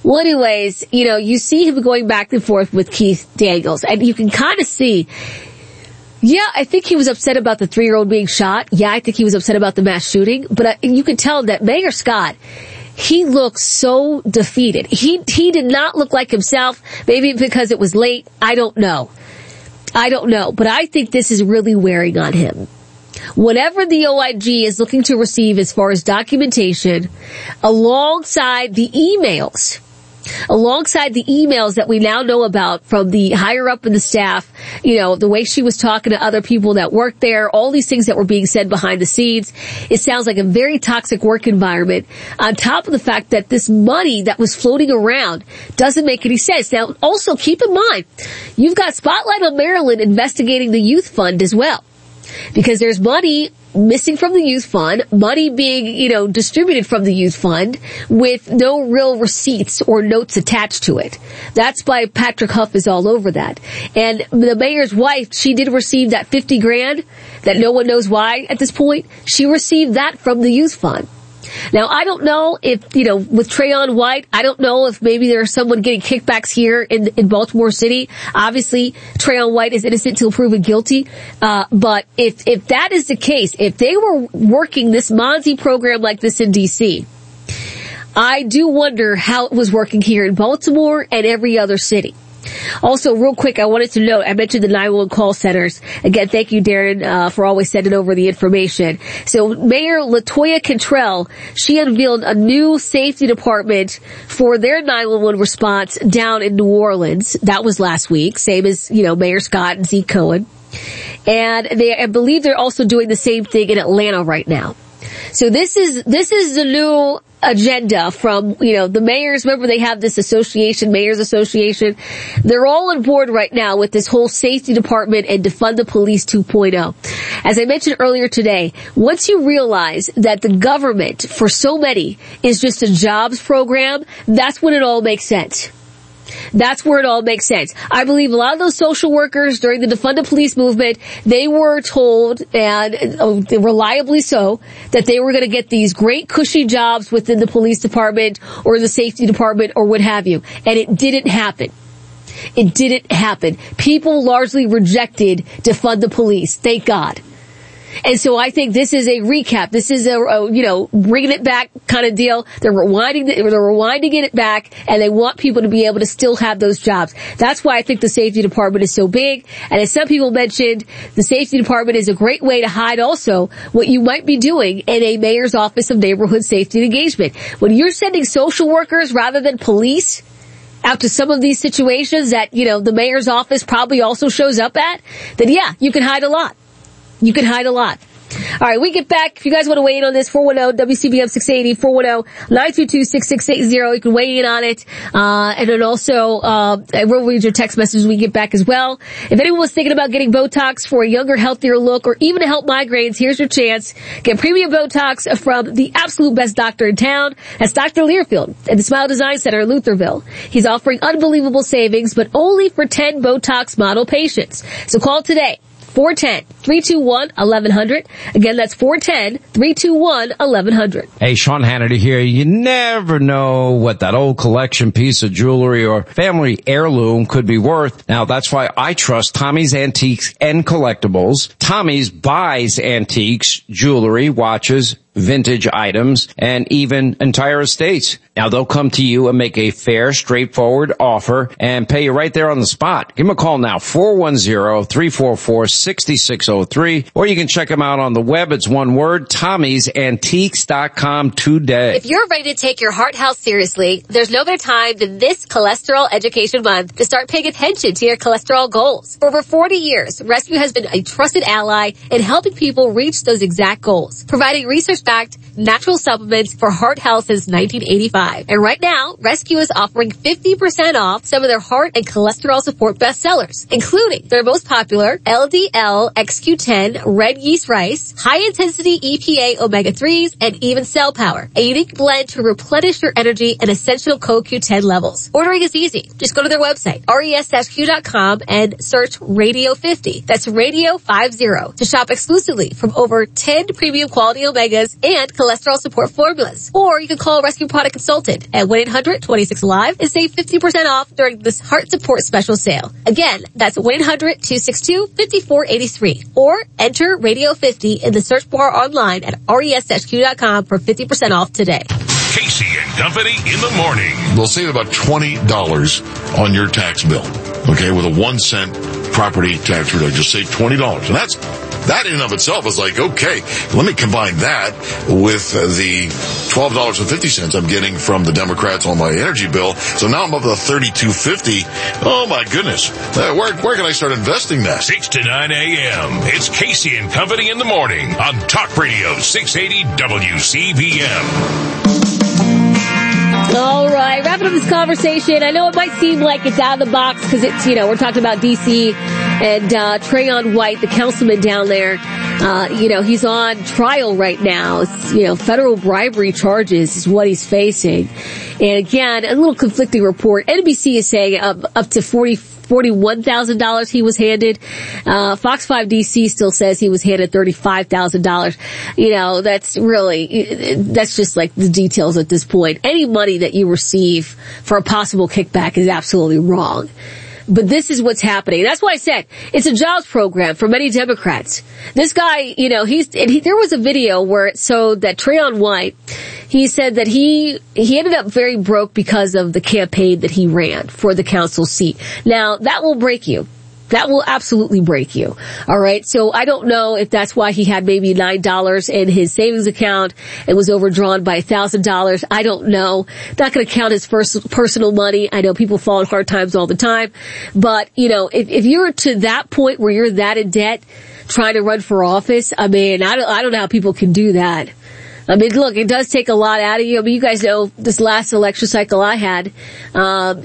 Well, anyways, you see him going back and forth with Keith Daniels, and you can kind of see, I think he was upset about the 3-year-old being shot. Yeah, I think he was upset about the mass shooting, but you can tell that Mayor Scott, he looks so defeated. He did not look like himself, maybe because it was late. I don't know. But I think this is really wearing on him. Whatever the OIG is looking to receive as far as documentation, alongside the emails that we now know about from the higher up in the staff, the way she was talking to other people that worked there, all these things that were being said behind the scenes, it sounds like a very toxic work environment, on top of the fact that this money that was floating around doesn't make any sense. Now, also keep in mind, you've got Spotlight on Maryland investigating the youth fund as well, because there's money missing from the youth fund, money being, distributed from the youth fund with no real receipts or notes attached to it. That's why Patrick Huff is all over that. And the mayor's wife, she did receive that $50,000 that no one knows why at this point. She received that from the youth fund. Now, I don't know if, with Trayon White, I don't know if maybe there's someone getting kickbacks here in Baltimore City. Obviously, Trayon White is innocent until proven guilty. But if that is the case, if they were working this Monzi program like this in D.C., I do wonder how it was working here in Baltimore and every other city. Also, real quick, I wanted to note, I mentioned the 911 call centers. Again, thank you, Darren, for always sending over the information. So Mayor Latoya Cantrell, she unveiled a new safety department for their 911 response down in New Orleans. That was last week, same as, Mayor Scott and Zeke Cohen. And I believe they're also doing the same thing in Atlanta right now. So this is the new agenda from, the mayors. Remember, they have this association, Mayors Association. They're all on board right now with this whole safety department and Defund the Police 2.0. As I mentioned earlier today, once you realize that the government, for so many, is just a jobs program, that's when it all makes sense. That's where it all makes sense. I believe a lot of those social workers during the Defund the Police movement, they were told, and reliably so, that they were going to get these great cushy jobs within the police department or the safety department or what have you. And it didn't happen. It didn't happen. People largely rejected Defund the Police. Thank God. And so I think this is a recap. This is bringing it back kind of deal. They're rewinding it back, and they want people to be able to still have those jobs. That's why I think the safety department is so big. And as some people mentioned, the safety department is a great way to hide also what you might be doing in a mayor's office of neighborhood safety and engagement. When you're sending social workers rather than police out to some of these situations that, the mayor's office probably also shows up at, then you can hide a lot. You can hide a lot. All right, we get back. If you guys want to weigh in on this, 410-WCBM 680, 410-922-6680. You can weigh in on it. And then also, we'll read your text messages when we get back as well. If anyone was thinking about getting Botox for a younger, healthier look, or even to help migraines, here's your chance. Get premium Botox from the absolute best doctor in town. That's Dr. Learfield at the Smile Design Center in Lutherville. He's offering unbelievable savings, but only for 10 Botox model patients. So call today. 410-321-1100. Again, that's 410-321-1100. Hey, Sean Hannity here. You never know what that old collection piece of jewelry or family heirloom could be worth. Now, that's why I trust Tommy's Antiques and Collectibles. Tommy's buys antiques, jewelry, watches, vintage items, and even entire estates. Now, they'll come to you and make a fair, straightforward offer and pay you right there on the spot. Give them a call now, 410-344-6603, or you can check them out on the web. It's one word, Tommy'sAntiques.com today. If you're ready to take your heart health seriously, there's no better time than this Cholesterol Education Month to start paying attention to your cholesterol goals. For over 40 years, Rescue has been a trusted ally in helping people reach those exact goals, providing research-backed natural supplements for heart health since 1985. And right now, Rescue is offering 50% off some of their heart and cholesterol support bestsellers, including their most popular LDL XQ10 red yeast rice, high-intensity EPA omega-3s, and even Cell Power, a unique blend to replenish your energy and essential CoQ10 levels. Ordering is easy. Just go to their website, res-q.com, and search Radio 50. That's Radio 50 to shop exclusively from over 10 premium quality omegas and cholesterol support formulas. Or you can call Rescue Product Consultant consulted at 1-800-26-ALIVE and save 50% off during this heart support special sale. Again, that's 1-800-262-5483 or enter Radio 50 in the search bar online at reshq.com for 50% off today. Casey and Company in the morning. They'll save about $20 on your tax bill. Okay, with a 1 cent property tax reduction, just save $20. And that in and of itself is like, okay, let me combine that with the $12.50 I'm getting from the Democrats on my energy bill. So now I'm up to $32.50. Oh my goodness. Where can I start investing that? 6 to 9 a.m. It's Casey and Company in the morning on Talk Radio 680 WCBM. All right, wrapping up this conversation. I know it might seem like it's out of the box because it's, we're talking about D.C. and Trayon White, the councilman down there. He's on trial right now. It's, federal bribery charges is what he's facing. And again, a little conflicting report. NBC is saying up to $41,000 he was handed. Fox 5 DC still says he was handed $35,000. That's just like the details at this point. Any money that you receive for a possible kickback is absolutely wrong. But this is what's happening. That's why I said it's a jobs program for many Democrats. This guy, there was a video where it showed that Trayon White, he said that he ended up very broke because of the campaign that he ran for the council seat. Now, that will break you. That will absolutely break you. All right. So I don't know if that's why he had maybe $9 in his savings account and was overdrawn by $1,000. I don't know. Not going to count his personal money. I know people fall in hard times all the time. But, if you're to that point where you're that in debt trying to run for office, I don't know how people can do that. Look, it does take a lot out of you. You guys know this last election cycle I had, in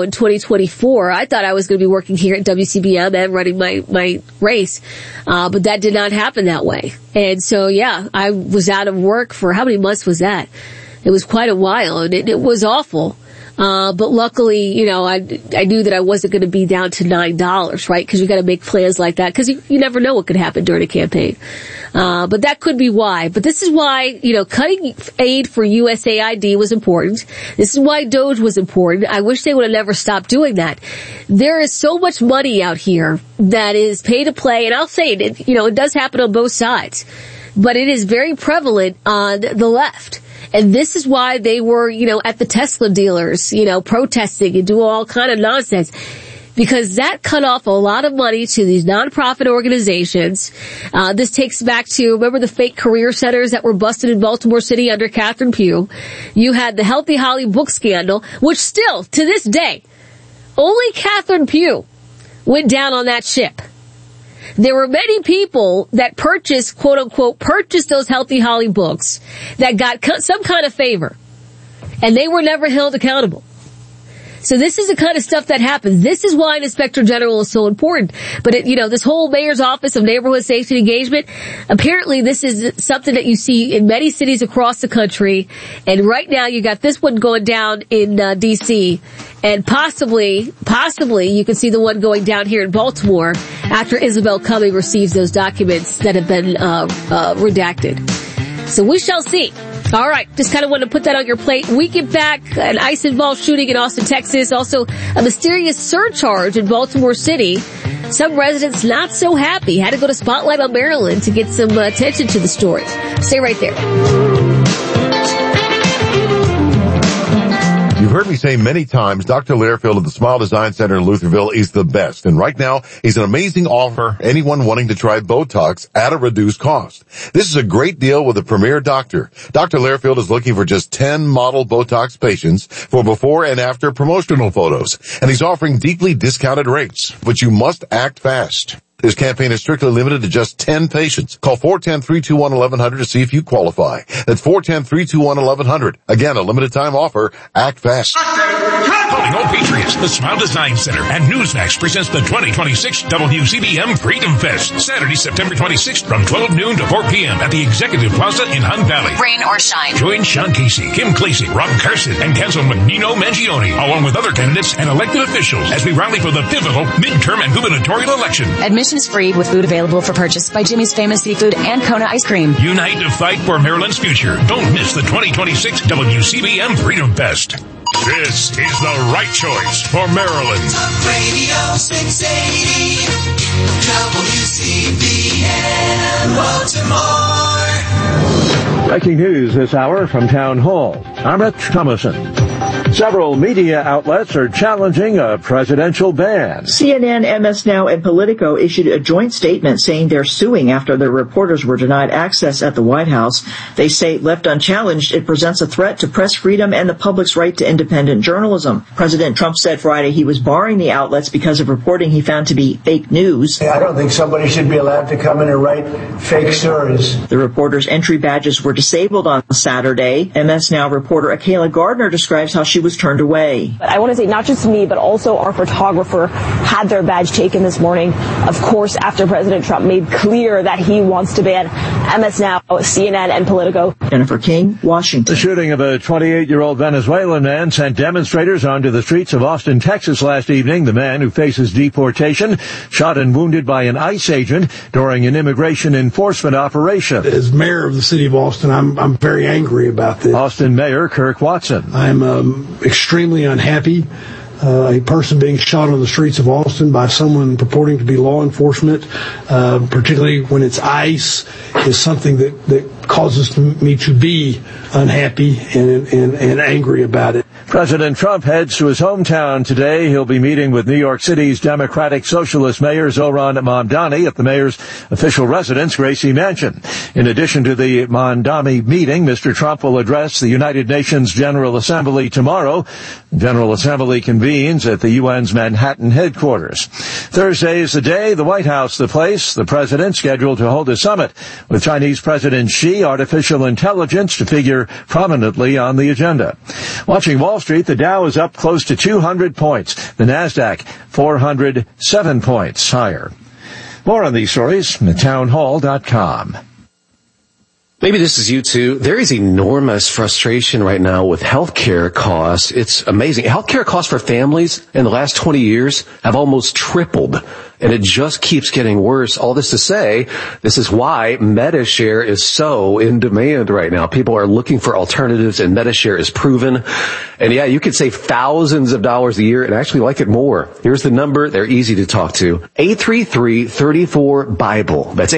2024, I thought I was going to be working here at WCBM and running my race. But that did not happen that way. And so, I was out of work for how many months was that? It was quite a while and it was awful. But luckily, I knew that I wasn't going to be down to $9, right? Because you got to make plans like that because you never know what could happen during a campaign. But that could be why. But this is why, cutting aid for USAID was important. This is why Doge was important. I wish they would have never stopped doing that. There is so much money out here that is pay to play. And I'll say it, it does happen on both sides, but it is very prevalent on the left. And this is why they were, at the Tesla dealers, protesting and doing all kind of nonsense. Because that cut off a lot of money to these nonprofit organizations. This takes back to, remember the fake career centers that were busted in Baltimore City under Catherine Pugh? You had the Healthy Holly book scandal, which still, to this day, only Catherine Pugh went down on that ship. There were many people that purchased, quote unquote, those Healthy Holly books that got some kind of favor. And they were never held accountable. So this is the kind of stuff that happens. This is why an inspector general is so important. But this whole mayor's office of neighborhood safety and engagement, apparently this is something that you see in many cities across the country. And right now you got this one going down in D.C. And possibly you can see the one going down here in Baltimore after Isabel Cumming receives those documents that have been redacted. So we shall see. All right, just kind of want to put that on your plate. We get back, an ICE-involved shooting in Austin, Texas. Also, a mysterious surcharge in Baltimore City. Some residents not so happy. Had to go to Spotlight on Maryland to get some attention to the story. Stay right there. You've heard me say many times, Dr. Learfield of the Smile Design Center in Lutherville is the best. And right now, he's an amazing offer for anyone wanting to try Botox at a reduced cost. This is a great deal with a premier doctor. Dr. Learfield is looking for just 10 model Botox patients for before and after promotional photos. And he's offering deeply discounted rates. But you must act fast. This campaign is strictly limited to just 10 patients. Call 410-321-1100 to see if you qualify. That's 410-321-1100. Again, a limited time offer. Act fast. Calling all Patriots, the Smile Design Center and Newsmax presents the 2026 WCBM Freedom Fest. Saturday, September 26th from 12 noon to 4 p.m. at the Executive Plaza in Hunt Valley. Rain or shine. Join Sean Casey, Kim Clasey, Rob Carson, and Councilman Nino Mangione, along with other candidates and elected officials as we rally for the pivotal midterm and gubernatorial election. Admission Christmas free with food available for purchase by Jimmy's Famous Seafood and Kona Ice Cream. Unite to fight for Maryland's future. Don't miss the 2026 WCBM Freedom Fest. This is the right choice for Maryland. Talk Radio 680 WCBM Baltimore. Breaking news this hour from Town Hall. I'm Rich Thomason. Several media outlets are challenging a presidential ban. CNN, MS Now, and Politico issued a joint statement saying they're suing after their reporters were denied access at the White House. They say, left unchallenged, it presents a threat to press freedom and the public's right to independent journalism. President Trump said Friday he was barring the outlets because of reporting he found to be fake news. I don't think somebody should be allowed to come in and write fake stories. The reporters' entry badges were disabled on Saturday. MS Now reporter Akayla Gardner describes how she was turned away. I want to say not just me, but also our photographer had their badge taken this morning, of course, after President Trump made clear that he wants to ban MS Now, CNN, and Politico. Jennifer King, Washington. The shooting of a 28-year-old Venezuelan man sent demonstrators onto the streets of Austin, Texas last evening. The man, who faces deportation, shot and wounded by an ICE agent during an immigration enforcement operation. As mayor of the city of Austin, I'm very angry about this. Austin Mayor Kirk Watson. I'm extremely unhappy. A person being shot on the streets of Austin by someone purporting to be law enforcement, particularly when it's ICE, is something that causes me to be unhappy and angry about it. President Trump heads to his hometown today. He'll be meeting with New York City's Democratic Socialist Mayor Zohran Mamdani at the mayor's official residence, Gracie Mansion. In addition to the Mamdani meeting, Mr. Trump will address the United Nations General Assembly tomorrow. The General Assembly convenes at the UN's Manhattan headquarters. Thursday is the day, the White House the place. The president scheduled to hold a summit with Chinese President Xi. Artificial intelligence to figure prominently on the agenda. Watching Wall Street, the Dow is up close to 200 points. The Nasdaq 407 points higher. More on these stories at townhall.com. Maybe this is you too. There is enormous frustration right now with healthcare costs. It's amazing. Healthcare costs for families in the last 20 years have almost tripled, and it just keeps getting worse. All this to say, this is why MediShare is so in demand right now. People are looking for alternatives, and MediShare is proven. And yeah, you could save thousands of dollars a year and actually like it more. Here's the number. They're easy to talk to. 833-34-BIBLE. That's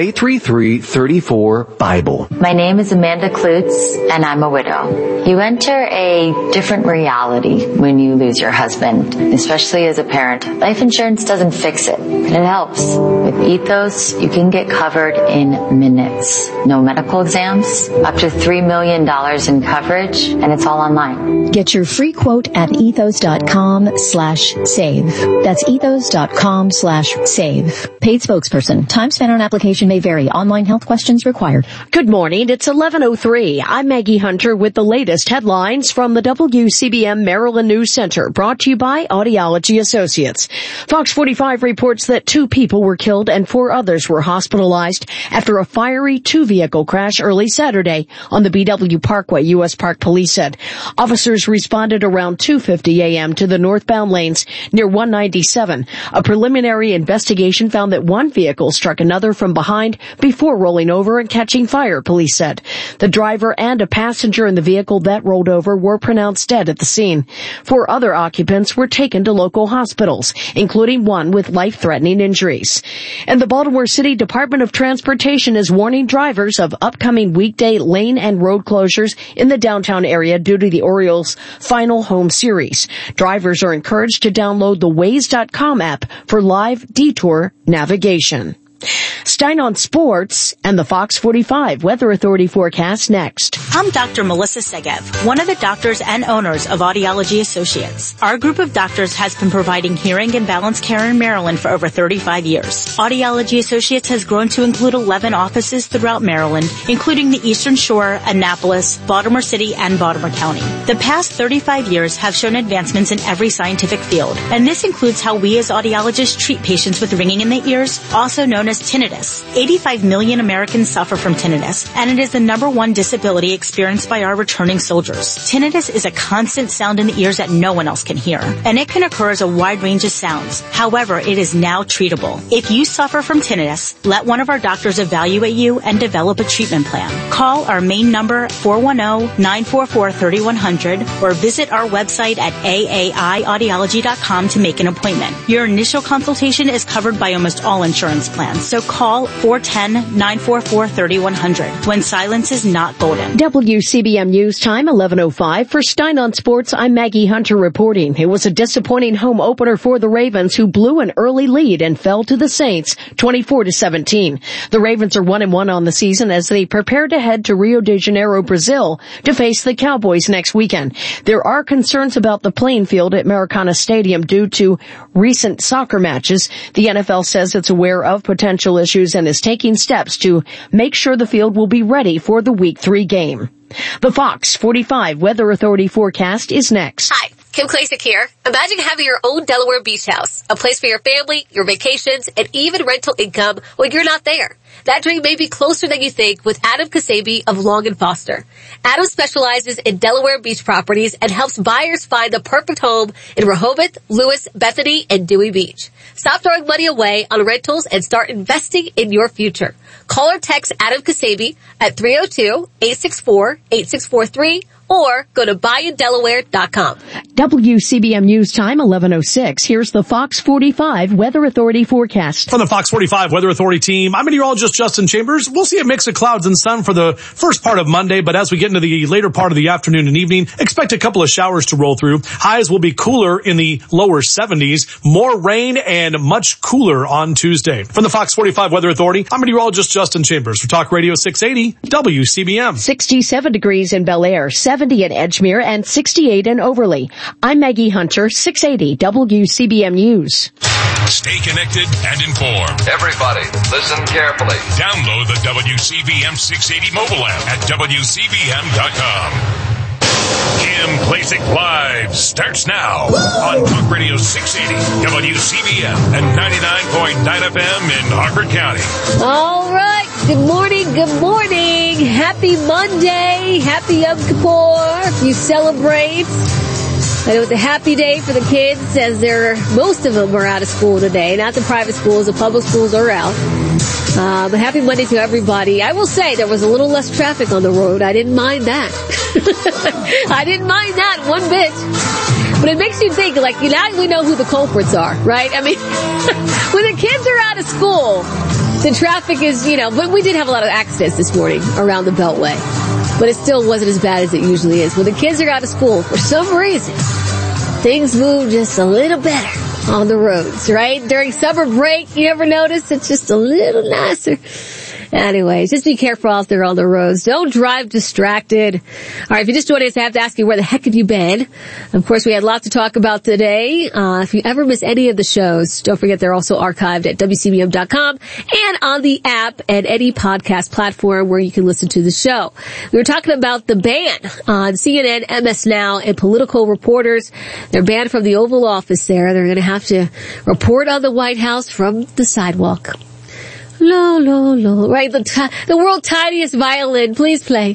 833-34-BIBLE. My name is Amanda Klutz, and I'm a widow. You enter a different reality when you lose your husband, especially as a parent. Life insurance doesn't fix it, but it helps. With Ethos, you can get covered in minutes. No medical exams, up to $3 million in coverage, and it's all online. Get your free quote at ethos.com/save. That's ethos.com/save. Paid spokesperson. Time spent on application may vary. Online health questions required. Good morning. It's 11:03. I'm Maggie Hunter with the latest headlines from the WCBM Maryland News Center, brought to you by Audiology Associates. Fox 45 reports that 2 people were killed and 4 others were hospitalized after a fiery 2-vehicle crash early Saturday on the BW Parkway, U.S. Park Police said. Officers responded around 2:50 a.m. to the northbound lanes near 197. A preliminary investigation found that one vehicle struck another from behind before rolling over and catching fire, police said. The driver and a passenger in the vehicle that rolled over were pronounced dead at the scene. 4 other occupants were taken to local hospitals, including one with life-threatening injuries. And the Baltimore City Department of Transportation is warning drivers of upcoming weekday lane and road closures in the downtown area due to the Orioles' final home series. Drivers are encouraged to download the Waze.com app for live detour navigation. Stein on sports and the Fox 45 Weather Authority forecast next. I'm Dr. Melissa Segev, one of the doctors and owners of Audiology Associates. Our group of doctors has been providing hearing and balance care in Maryland for over 35 years. Audiology Associates has grown to include 11 offices throughout Maryland, including the Eastern Shore, Annapolis, Baltimore City, and Baltimore County. The past 35 years have shown advancements in every scientific field, and this includes how we as audiologists treat patients with ringing in the ears, also known known as tinnitus. 85 million Americans suffer from tinnitus, and it is the #1 disability experienced by our returning soldiers. Tinnitus is a constant sound in the ears that no one else can hear, and it can occur as a wide range of sounds. However, it is now treatable. If you suffer from tinnitus, let one of our doctors evaluate you and develop a treatment plan. Call our main number 410-944-3100 or visit our website at aaiaudiology.com to make an appointment. Your initial consultation is covered by almost all insurance plans, so call 410-944-3100 when silence is not golden. WCBM News Time, 11:05. For Stein on Sports, I'm Maggie Hunter reporting. It was a disappointing home opener for the Ravens, who blew an early lead and fell to the Saints 24-17. The Ravens are 1-1 on the season as they prepare to head to Rio de Janeiro, Brazil, to face the Cowboys next weekend. There are concerns about the playing field at Maracana Stadium due to recent soccer matches. The NFL says it's aware of potential issues and is taking steps to make sure the field will be ready for the Week 3 game. The Fox 45 Weather Authority forecast is next. Hi, Kim Klasick here. Imagine having your own Delaware beach house, a place for your family, your vacations, and even rental income when you're not there. That dream may be closer than you think with Adam Kasabi of Long & Foster. Adam specializes in Delaware beach properties and helps buyers find the perfect home in Rehoboth, Lewis, Bethany, and Dewey Beach. Stop throwing money away on rentals and start investing in your future. Call or text Adam Kasabi at 302-864-8643 or go to buyindelaware.com. WCBM News Time, 11:06. Here's the Fox 45 Weather Authority forecast. From the Fox 45 Weather Authority team, I'm meteorologist Justin Chambers. We'll see a mix of clouds and sun for the first part of Monday, but as we get into the later part of the afternoon and evening, expect a couple of showers to roll through. Highs will be cooler in the lower 70s, more rain and much cooler on Tuesday. From the Fox 45 Weather Authority, I'm meteorologist Justin Chambers for Talk Radio 680 WCBM. 67 degrees in Bel Air, 70 in Edgemere, and 68 in Overley. I'm Maggie Hunter, 680 WCBM News. Stay connected and informed. Everybody, listen carefully. Download the WCBM 680 mobile app at WCBM.com. Kim Klasick Live starts now on Talk Radio 680 WCBM and 99.9 FM in Harford County. All right. Good morning. Good morning. Happy Monday. Happy Yom Kippur. If you celebrate. And it was a happy day for the kids as most of them are out of school today. Not the private schools. The public schools are out. But happy Monday to everybody. I will say there was a little less traffic on the road. I didn't mind that. I didn't mind that one bit. But it makes you think, like, now we know who the culprits are, right? I mean, when the kids are out of school, the traffic is, but we did have a lot of accidents this morning around the Beltway. But it still wasn't as bad as it usually is. When the kids are out of school, for some reason, things move just a little better on the roads, right? During summer break, you ever notice it's just a little nicer? Anyways, just be careful out there on the roads. Don't drive distracted. All right, if you just joined us, I have to ask you, where the heck have you been? Of course, we had lots to talk about today. If you ever miss any of the shows, don't forget they're also archived at WCBM.com and on the app and any podcast platform where you can listen to the show. We were talking about the ban on CNN, MS Now, and political reporters. They're banned from the Oval Office there. They're going to have to report on the White House from the sidewalk. Lo, lo, lo. Right, the world's tiniest violin. Please play.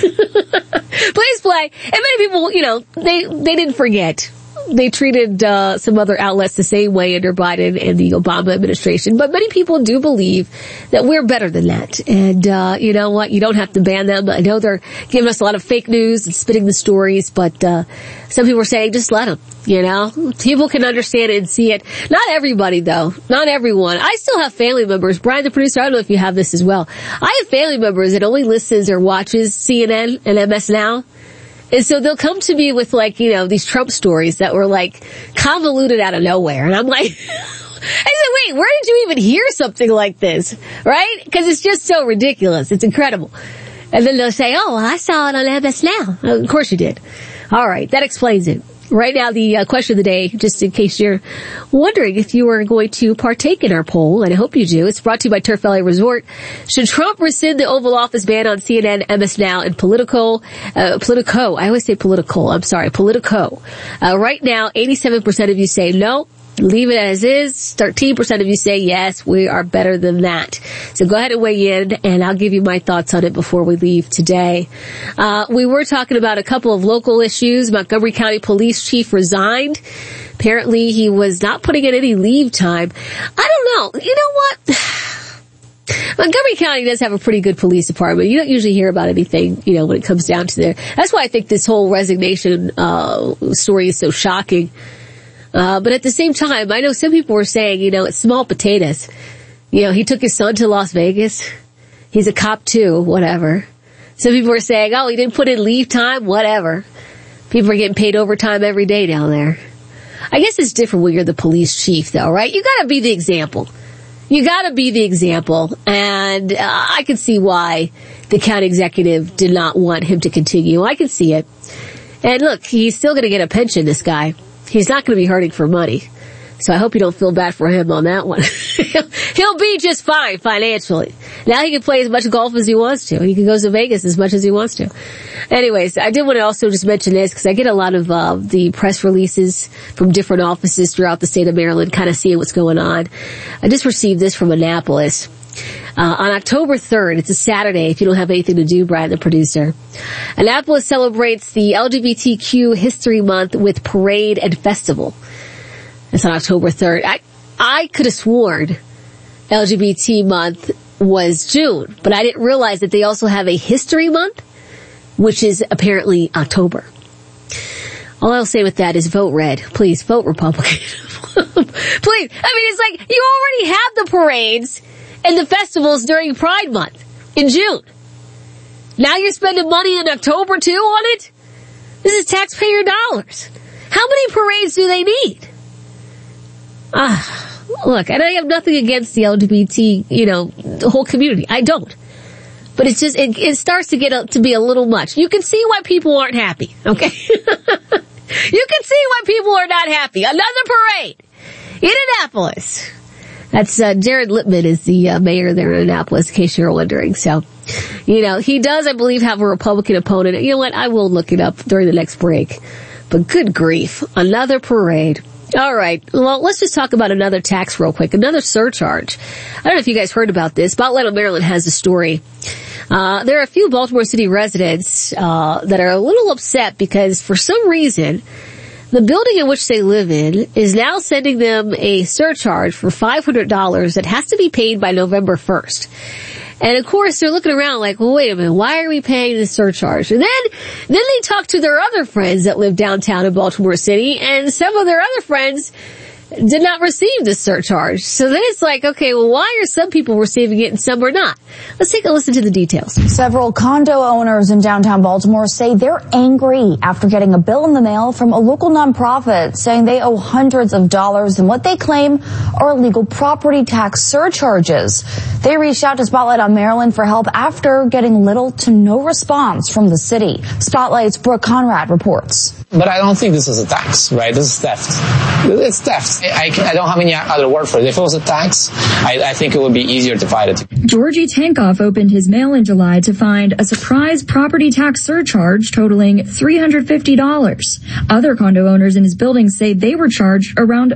Please play. And many people, they didn't forget. They treated some other outlets the same way under Biden and the Obama administration. But many people do believe that we're better than that. And you know what? You don't have to ban them. I know they're giving us a lot of fake news and spinning the stories, but some people are saying just let them. People can understand it and see it. Not everybody, though. Not everyone. I still have family members. Brian, the producer, I don't know if you have this as well. I have family members that only listens or watches CNN and MS Now. And so they'll come to me with these Trump stories that were convoluted out of nowhere. And I'm like, I said, wait, where did you even hear something like this? Right? Because it's just so ridiculous. It's incredible. And then they'll say, oh, I saw it on MS Now. Of course you did. All right. That explains it. Right now, the question of the day, just in case you're wondering if you are going to partake in our poll, and I hope you do, it's brought to you by Turf Valley Resort. Should Trump rescind the Oval Office ban on CNN, MS Now, and Politico? I always say political. I'm sorry, Politico. Right now, 87% of you say no, Leave it as is. 13% of you say, yes, we are better than that. So go ahead and weigh in, and I'll give you my thoughts on it before we leave today. We were talking about a couple of local issues. Montgomery County Police Chief resigned. Apparently he was not putting in any leave time. I don't know. You know what? Montgomery County does have a pretty good police department. You don't usually hear about anything, when it comes down to there. That's why I think this whole resignation story is so shocking. But at the same time, I know some people were saying, it's small potatoes. He took his son to Las Vegas. He's a cop too, whatever. Some people were saying, oh, he didn't put in leave time, whatever. People are getting paid overtime every day down there. I guess it's different when you're the police chief though, right? You gotta be the example. And I can see why the county executive did not want him to continue. I can see it. And look, he's still gonna get a pension, this guy. He's not going to be hurting for money. So I hope you don't feel bad for him on that one. He'll be just fine financially. Now he can play as much golf as he wants to. He can go to Vegas as much as he wants to. Anyways, I did want to also just mention this because I get a lot of the press releases from different offices throughout the state of Maryland, kind of seeing what's going on. I just received this from Annapolis. On October 3rd, it's a Saturday if you don't have anything to do, Brian, the producer. Annapolis celebrates the LGBTQ History Month with parade and festival. It's on October 3rd. I could have sworn LGBT Month was June, but I didn't realize that they also have a History Month, which is apparently October. All I'll say with that is vote red. Please, vote Republican. Please. It's like you already have the parades and the festivals during Pride Month in June. Now you're spending money in October too on it? This is taxpayer dollars. How many parades do they need? Look, and I have nothing against the LGBT, the whole community. I don't. But it's just, it starts to get to be a little much. You can see why people aren't happy, okay? You can see why people are not happy. Another parade in Annapolis. That's, Jared Lippman is the mayor there in Annapolis, in case you're wondering. So, he does, I believe, have a Republican opponent. You know what? I will look it up during the next break. But good grief. Another parade. All right. Well, let's just talk about another tax real quick. Another surcharge. I don't know if you guys heard about this. Spotlight on Maryland has a story. There are a few Baltimore City residents, that are a little upset because for some reason, the building in which they live in is now sending them a surcharge for $500 that has to be paid by November 1st. And of course, they're looking around like, well, wait a minute, why are we paying this surcharge? And then they talk to their other friends that live downtown in Baltimore City, and some of their other friends did not receive this surcharge. So then it's like, okay, well, why are some people receiving it and some are not? Let's take a listen to the details. Several condo owners in downtown Baltimore say they're angry after getting a bill in the mail from a local nonprofit saying they owe hundreds of dollars in what they claim are illegal property tax surcharges. They reached out to Spotlight on Maryland for help after getting little to no response from the city. Spotlight's Brooke Conrad reports. But I don't think this is a tax, right? This is theft. It's theft. I don't have any other word for it. If it was a tax, I think it would be easier to fight it. Georgie Tankoff opened his mail in July to find a surprise property tax surcharge totaling $350. Other condo owners in his building say they were charged around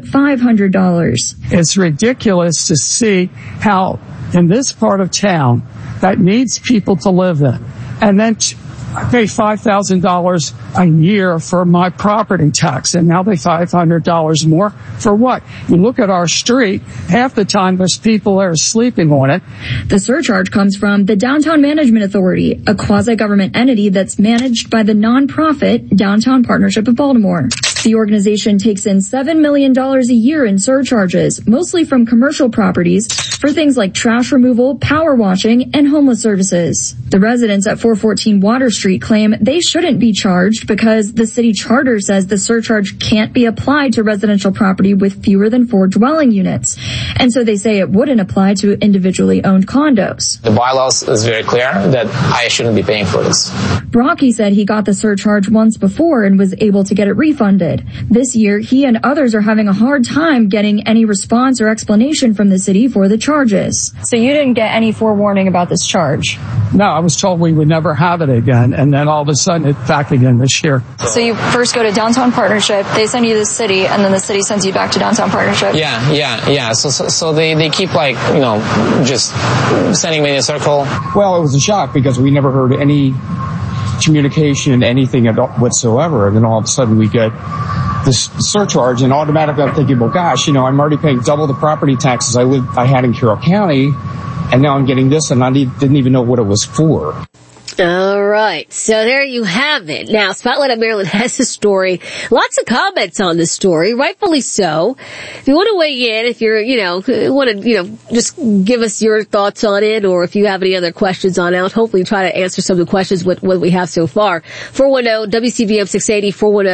$500. It's ridiculous to see how in this part of town that needs people to live in, and then I pay $5,000 a year for my property tax, and now they $500 more for what? You look at our street, half the time there's people that are sleeping on it. The surcharge comes from the Downtown Management Authority, a quasi-government entity that's managed by the nonprofit Downtown Partnership of Baltimore. The organization takes in $7 million a year in surcharges, mostly from commercial properties, for things like trash removal, power washing, and homeless services. The residents at 414 Water Street claim they shouldn't be charged because the city charter says the surcharge can't be applied to residential property with fewer than 4 dwelling units. And so they say it wouldn't apply to individually owned condos. The bylaws is very clear that I shouldn't be paying for this. Brocky said he got the surcharge once before and was able to get it refunded. This year, he and others are having a hard time getting any response or explanation from the city for the charges. So you didn't get any forewarning about this charge? No, I was told we would never have it again, and then all of a sudden it's back again this year. So you first go to Downtown Partnership, they send you to the city, and then the city sends you back to Downtown Partnership? Yeah. So they keep just sending me in a circle. Well, it was a shock because we never heard any communication, anything whatsoever, and then all of a sudden we get this surcharge, and automatically I'm thinking, well, gosh, I'm already paying double the property taxes I had in Carroll County, and now I'm getting this, and I didn't even know what it was for. All right. So there you have it. Now, Spotlight on Maryland has this story. Lots of comments on this story, rightfully so. If you want to weigh in, if you're, want to, just give us your thoughts on it, or if you have any other questions on it, hopefully try to answer some of the questions what we have so far. 410-WCBM 680,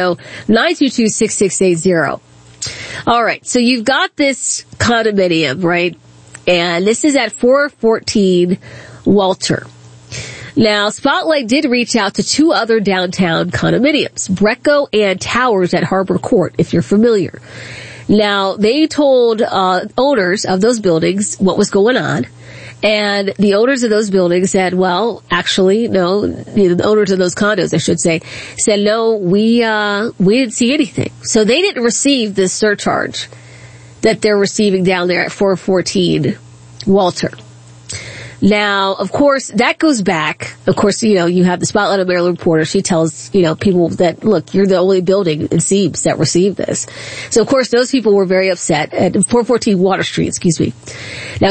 410-922-6680. All right. So you've got this condominium, right? And this is at 414 Walter. Now, Spotlight did reach out to two other downtown condominiums, Brecko and Towers at Harbor Court, if you're familiar. Now, they told owners of those buildings what was going on, and the owners of those buildings said, well, actually, no, the owners of those condos, I should say, said, no, we didn't see anything. So they didn't receive this surcharge that they're receiving down there at 414 Walter. Now, of course, that goes back. Of course, you have the Spotlight on Maryland reporter. She tells, people that, look, you're the only building, it seems, that received this. So, of course, those people were very upset at 414 Water Street, Now,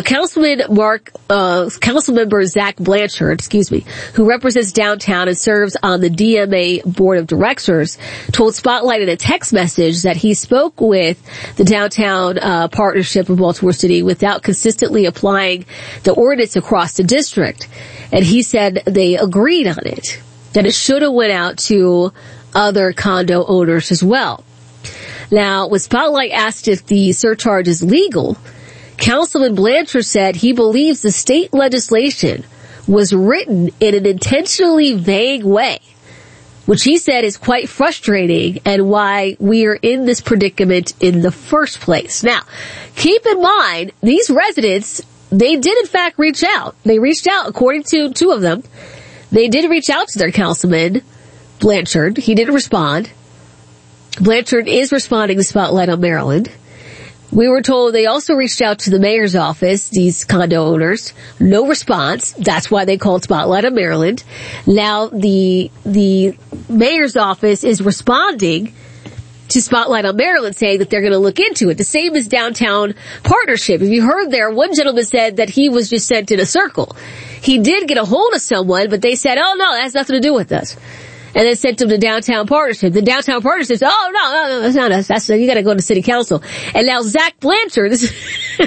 Councilmember Zach Blanchard, who represents downtown and serves on the DMA Board of Directors, told Spotlight in a text message that he spoke with the downtown partnership of Baltimore City without consistently applying the ordinance across the district. And he said they agreed on it, that it should have went out to other condo owners as well. Now, when Spotlight asked if the surcharge is legal, Councilman Blanchard said he believes the state legislation was written in an intentionally vague way, which he said is quite frustrating and why we are in this predicament in the first place. Now, keep in mind, these residents, they did in fact reach out. They reached out, according to two of them. They did reach out to their councilman, Blanchard. He didn't respond. Blanchard is responding to Spotlight on Maryland. We were told they also reached out to the mayor's office, these condo owners. No response. That's why they called Spotlight on Maryland. Now the mayor's office is responding to Spotlight on Maryland, saying that they're going to look into it. The same as Downtown Partnership. If you heard there, one gentleman said that he was just sent in a circle. He did get a hold of someone, but they said, oh no, that has nothing to do with us. And then sent him to Downtown Partnership. The Downtown Partnership said, oh no, that's not us. You gotta go to City Council. And now Zach Blanchard said,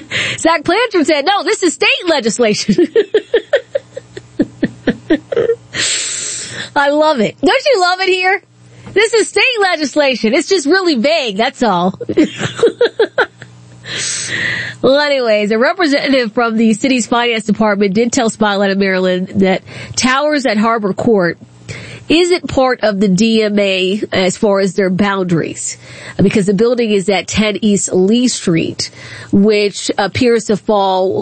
no, this is state legislation. I love it. Don't you love it here? This is state legislation. It's just really vague, that's all. Well, anyways, a representative from the city's finance department did tell Spotlight of Maryland that Towers at Harbor Court isn't part of the DMA as far as their boundaries, because the building is at 10 East Lee Street, which appears to fall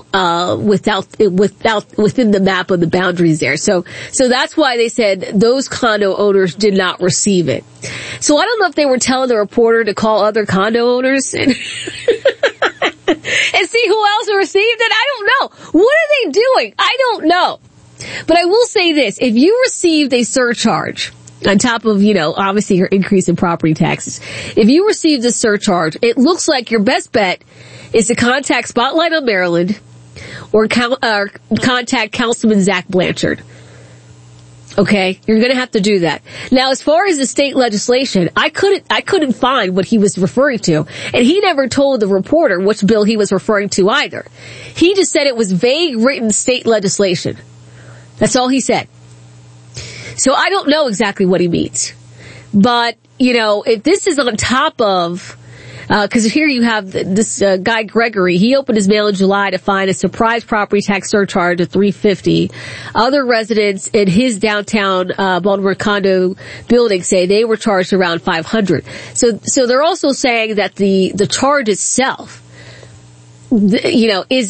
within the map of the boundaries there. So that's why they said those condo owners did not receive it. So I don't know if they were telling the reporter to call other condo owners and and see who else received it. I don't know. What are they doing? I don't know. But I will say this, if you received a surcharge on top of, obviously your increase in property taxes, if you received a surcharge, it looks like your best bet is to contact Spotlight on Maryland or contact Councilman Zach Blanchard. Okay? You're gonna have to do that. Now, as far as the state legislation, I couldn't find what he was referring to. And he never told the reporter which bill he was referring to either. He just said it was vague written state legislation. That's all he said. So I don't know exactly what he means. But, if this is on top of, cause here you have this guy Gregory, he opened his mail in July to find a surprise property tax surcharge of $350. Other residents in his downtown, Baltimore condo building say they were charged around $500. So they're also saying that the charge itself, is it,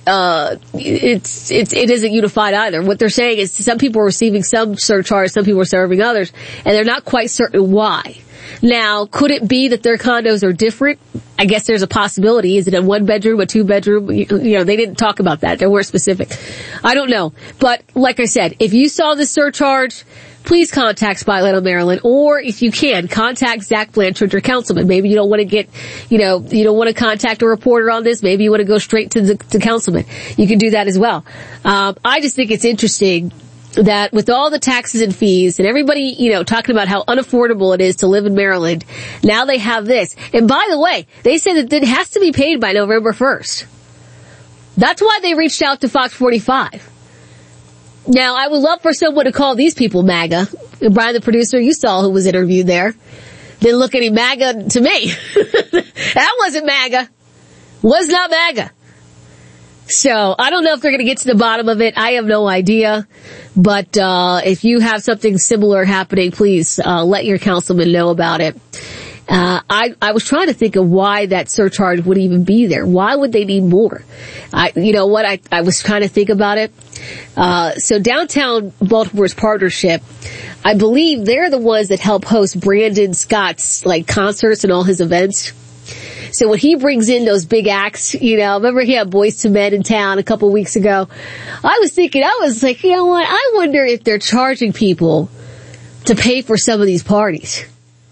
it isn't unified either. What they're saying is some people are receiving some surcharge, some people are serving others, and they're not quite certain why. Now, could it be that their condos are different? I guess there's a possibility. Is it a 1-bedroom, a 2-bedroom? You know, they didn't talk about that. They weren't specific. I don't know. But like I said, if you saw this surcharge, please contact Spotlight on Maryland, or if you can, contact Zach Blanchard, your councilman. Maybe you don't want to get, you don't want to contact a reporter on this. Maybe you want to go straight to the councilman. You can do that as well. I just think it's interesting that with all the taxes and fees and everybody, talking about how unaffordable it is to live in Maryland, now they have this. And by the way, they said that it has to be paid by November 1st. That's why they reached out to Fox 45. Now, I would love for someone to call these people MAGA. Brian, the producer, you saw who was interviewed there. Didn't look any MAGA to me. That wasn't MAGA. Was not MAGA. So, I don't know if they're going to get to the bottom of it. I have no idea. But if you have something similar happening, please let your councilman know about it. I was trying to think of why that surcharge would even be there. Why would they need more? I was trying to think about it. So Downtown Baltimore's partnership, I believe they're the ones that help host Brandon Scott's concerts and all his events. So when he brings in those big acts, remember he had Boyz II Men in town a couple weeks ago. I was like, you know what? I wonder if they're charging people to pay for some of these parties.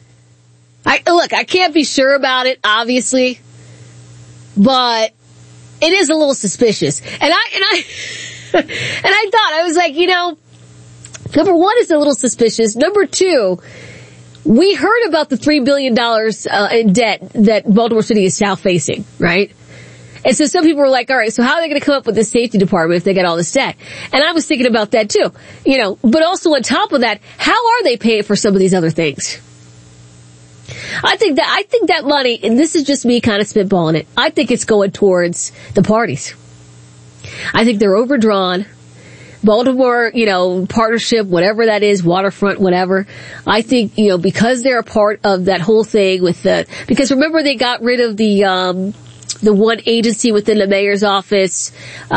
I can't be sure about it, obviously, but it is a little suspicious. And I thought, I was like, number one, it's a little suspicious. Number two, we heard about the $3 billion in debt that Baltimore City is now facing, right? And so some people were like, all right, so how are they going to come up with the safety department if they got all this debt? And I was thinking about that too, but also on top of that, how are they paying for some of these other things? I think that money, and this is just me kind of spitballing it, I think it's going towards the parties. I think they're overdrawn. Baltimore, partnership, whatever that is, waterfront, whatever. I think, because they're a part of that whole thing because remember they got rid of the one agency within the mayor's office,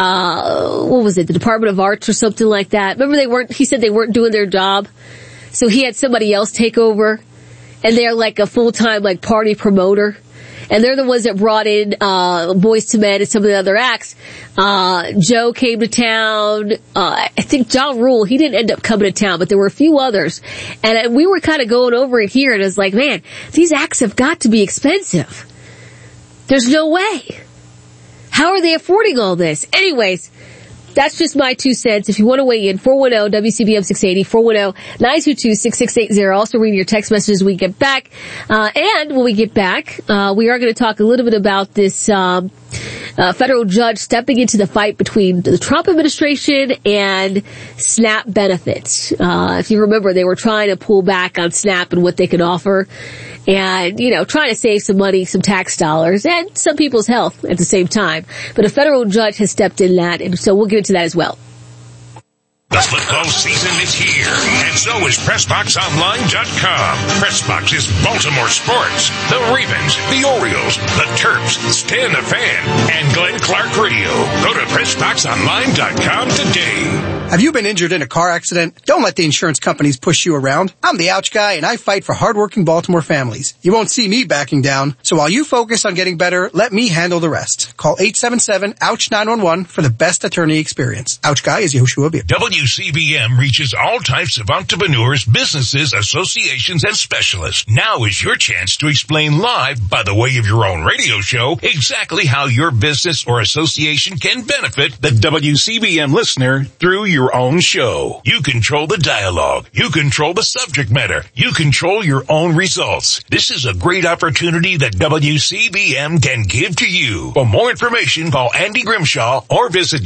what was it, the Department of Arts or something like that. Remember he said they weren't doing their job. So he had somebody else take over, and they're like a full-time party promoter. And they're the ones that brought in Boyz II Men and some of the other acts. Joe came to town. I think Ja Rule, he didn't end up coming to town, but there were a few others. And we were kind of going over it here, and it was like, man, these acts have got to be expensive. There's no way. How are they affording all this? Anyways, that's just my 2 cents. If you want to weigh in, 410-WCBM 680, 410-922-6680. Also read your text messages when we get back. And when we get back, we are going to talk a little bit about this federal judge stepping into the fight between the Trump administration and SNAP benefits. If you remember, they were trying to pull back on SNAP and what they could offer. And, trying to save some money, some tax dollars, and some people's health at the same time. But a federal judge has stepped in that, and so we'll get into that as well. The football season is here, and so is PressBoxOnline.com. PressBox is Baltimore sports. The Ravens, the Orioles, the Terps, Stan the Fan, and Glenn Clark Radio. Go to PressBoxOnline.com today. Have you been injured in a car accident? Don't let the insurance companies push you around. I'm the Ouch Guy, and I fight for hardworking Baltimore families. You won't see me backing down. So while you focus on getting better, let me handle the rest. Call 877-OUCH-911 for the best attorney experience. Ouch Guy is Yehoshua Beer. WCBM reaches all types of entrepreneurs, businesses, associations, and specialists. Now is your chance to explain live, by the way of your own radio show, exactly how your business or association can benefit the WCBM listener through your own show. You control the dialogue. You control the subject matter. You control your own results. This is a great opportunity that WCBM can give to you. For more information, call Andy Grimshaw or visit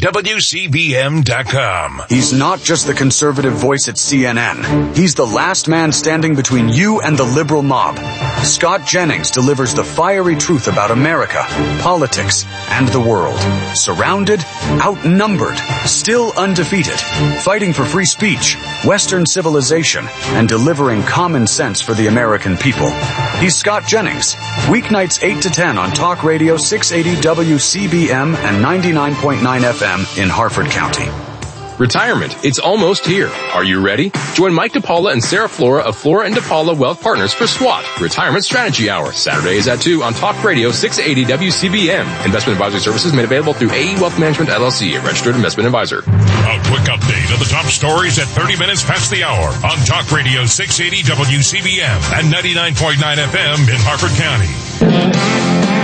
WCBM.com. He's not just the conservative voice at CNN. He's the last man standing between you and the liberal mob. Scott Jennings delivers the fiery truth about America, politics, and the world. Surrounded, outnumbered, still undefeated, fighting for free speech, Western civilization, and delivering common sense for the American people. He's Scott Jennings. Weeknights 8 to 10 on Talk Radio 680 WCBM and 99.9 FM in Harford County. Retirement. It's almost here. Are you ready? Join Mike DePaula and Sarah Flora of Flora & DePaula Wealth Partners for SWAT, Retirement Strategy Hour, Saturdays at 2 on Talk Radio 680 WCBM. Investment advisory services made available through AE Wealth Management LLC, a registered investment advisor. A quick update of the top stories at 30 minutes past the hour on Talk Radio 680 WCBM and 99.9 FM in Harford County.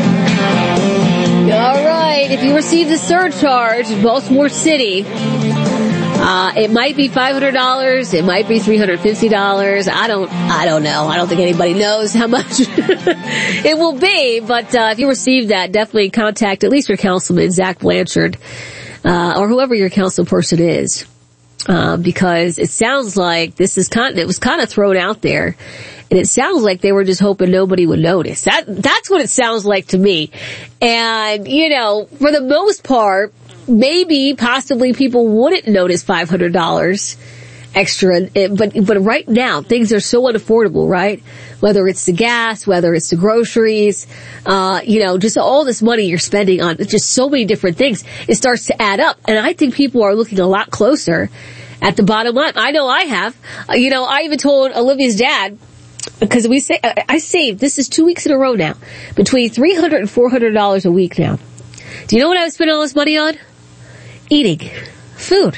All right, if you receive the surcharge in Baltimore City, it might be $500, it might be $350. I don't know. I don't think anybody knows how much it will be, but if you receive that, definitely contact at least your councilman, Zach Blanchard, or whoever your council person is. Because it sounds like it was kind of thrown out there, and it sounds like they were just hoping nobody would notice. That's what it sounds like to me. And, for the most part, maybe possibly people wouldn't notice $500 extra, but right now things are so unaffordable, right? Whether it's the gas, whether it's the groceries, just all this money you're spending on just so many different things, it starts to add up. And I think people are looking a lot closer at the bottom line. I know I have. I even told Olivia's dad, because I saved, this is 2 weeks in a row now, between $300 and $400 a week now. Do you know what I was spending all this money on? Eating. Food.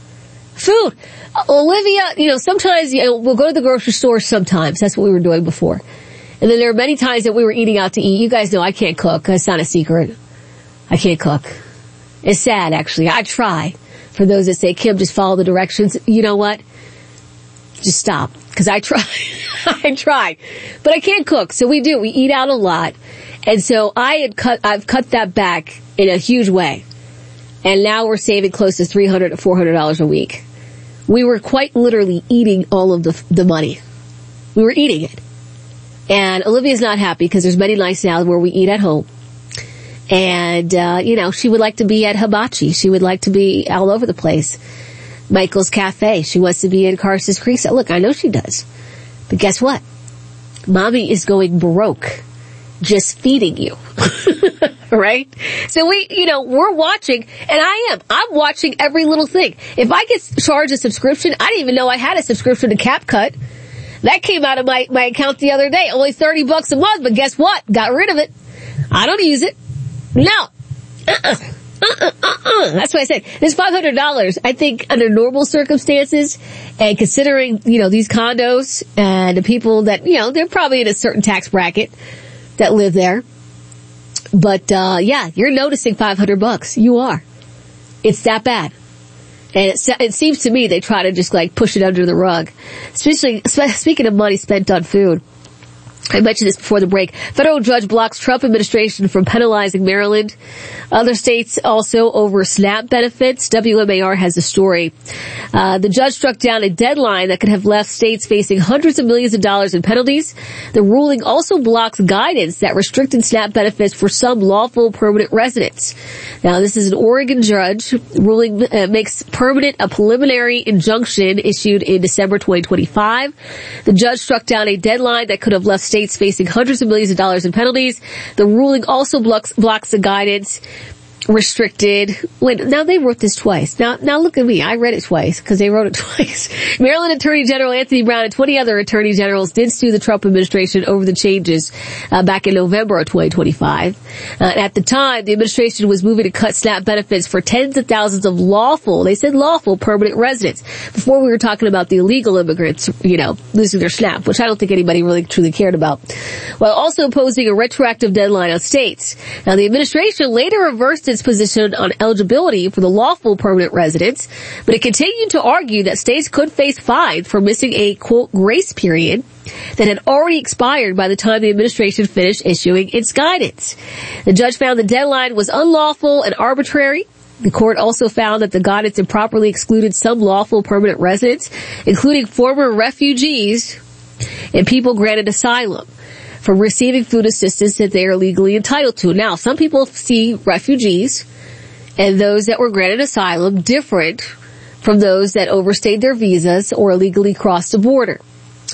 Olivia, sometimes we'll go to the grocery store sometimes. That's what we were doing before. And then there are many times that we were eating out to eat. You guys know I can't cook. That's not a secret. I can't cook. It's sad, actually. I try. For those that say, Kim, just follow the directions. You know what? Just stop. Because I try. I try. But I can't cook. So we do. We eat out a lot. And so I've cut that back in a huge way. And now we're saving close to $300 to $400 a week. We were quite literally eating all of the money. We were eating it. And Olivia's not happy because there's many nights now where we eat at home. And, she would like to be at Hibachi. She would like to be all over the place. Michael's Cafe. She wants to be in Carson's Creek. So look, I know she does. But guess what? Mommy is going broke just feeding you. Right? So we're watching, and I'm watching every little thing. If I get charged a subscription, I didn't even know I had a subscription to CapCut. That came out of my account the other day. Only $30 a month, but guess what? Got rid of it. I don't use it. No. That's what I said. This $500, I think under normal circumstances, and considering, these condos and the people that, they're probably in a certain tax bracket that live there. But, you're noticing $500. You are. It's that bad. And it seems to me they try to just push it under the rug. Especially, speaking of money spent on food. I mentioned this before the break. Federal judge blocks Trump administration from penalizing Maryland. Other states also over SNAP benefits. WMAR has a story. The judge struck down a deadline that could have left states facing hundreds of millions of dollars in penalties. The ruling also blocks guidance that restricted SNAP benefits for some lawful permanent residents. Now, this is an Oregon judge. Ruling makes permanent a preliminary injunction issued in December 2025. The judge struck down a deadline that could have left states facing hundreds of millions of dollars in penalties. The ruling also blocks the guidance restricted. Wait, now they wrote this twice. Now look at me. I read it twice because they wrote it twice. Maryland Attorney General Anthony Brown and 20 other attorney generals did sue the Trump administration over the changes back in November of 2025. At the time, the administration was moving to cut SNAP benefits for tens of thousands of they said lawful permanent residents. Before we were talking about the illegal immigrants, losing their SNAP, which I don't think anybody really truly cared about, while also imposing a retroactive deadline on states. Now, the administration later reversed its position on eligibility for the lawful permanent residents, but it continued to argue that states could face fines for missing a, quote, grace period that had already expired by the time the administration finished issuing its guidance. The judge found the deadline was unlawful and arbitrary. The court also found that the guidance improperly excluded some lawful permanent residents, including former refugees and people granted asylum, from receiving food assistance that they are legally entitled to. Now, some people see refugees and those that were granted asylum different from those that overstayed their visas or illegally crossed the border.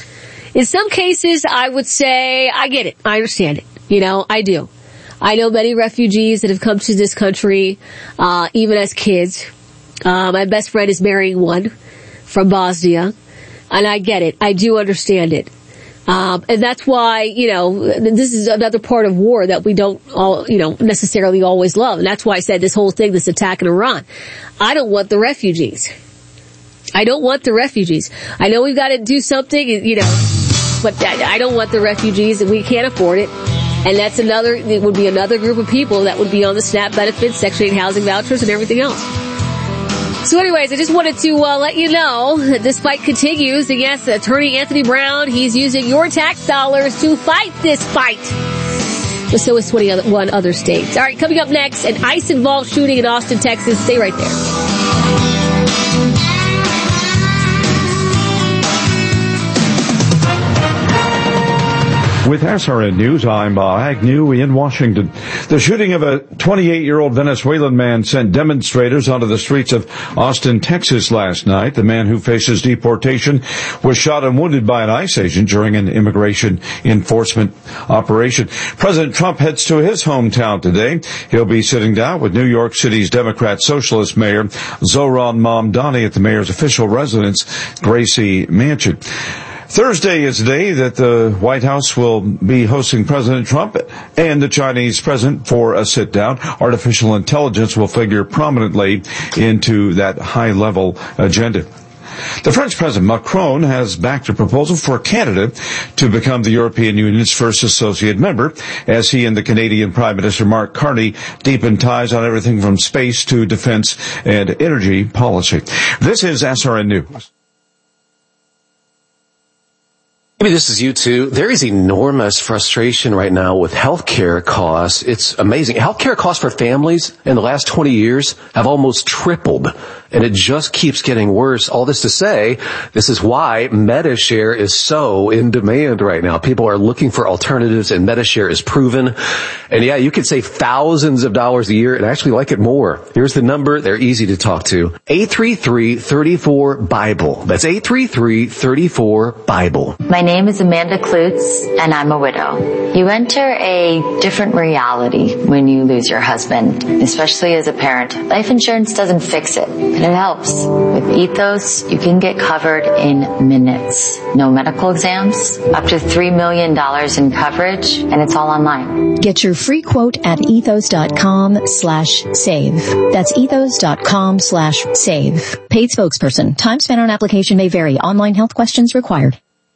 In some cases, I would say, I get it. I understand it. I do. I know many refugees that have come to this country, even as kids. My best friend is marrying one from Bosnia, and I get it. I do understand it. And that's why, this is another part of war that we don't all, necessarily always love. And that's why I said this whole thing, this attack in Iran. I don't want the refugees. I don't want the refugees. I know we've got to do something, but I don't want the refugees, and we can't afford it. And it would be another group of people that would be on the SNAP benefits, Section 8 housing vouchers, and everything else. So anyways, I just wanted to let you know that this fight continues. And yes, Attorney Anthony Brown, he's using your tax dollars to fight this fight. But so is 21 other states. All right, coming up next, an ICE-involved shooting in Austin, Texas. Stay right there. With SRN News, I'm Agnew in Washington. The shooting of a 28-year-old Venezuelan man sent demonstrators onto the streets of Austin, Texas last night. The man who faces deportation was shot and wounded by an ICE agent during an immigration enforcement operation. President Trump heads to his hometown today. He'll be sitting down with New York City's Democrat Socialist Mayor Zohran Mamdani at the mayor's official residence, Gracie Mansion. Thursday is the day that the White House will be hosting President Trump and the Chinese president for a sit-down. Artificial intelligence will figure prominently into that high-level agenda. The French President Macron has backed a proposal for Canada to become the European Union's first associate member, as he and the Canadian Prime Minister Mark Carney deepen ties on everything from space to defense and energy policy. This is SRN News. Maybe this is you too. There is enormous frustration right now with healthcare costs. It's amazing. Healthcare costs for families in the last 20 years have almost tripled, and it just keeps getting worse. All this to say, this is why Medi-Share is so in demand right now. People are looking for alternatives, and Medi-Share is proven. And yeah, you could save thousands of dollars a year and actually like it more. Here's the number. They're easy to talk to. 833-34-BIBLE. That's 833-34-BIBLE. My name is Amanda Klutz, and I'm a widow. You enter a different reality when you lose your husband, especially as a parent. Life insurance doesn't fix it, but it helps. With Ethos, you can get covered in minutes. No medical exams, up to $3 million in coverage, and it's all online. Get your free quote at ethos.com/save. That's ethos.com/save. Paid spokesperson. Time spent on application may vary. Online health questions required.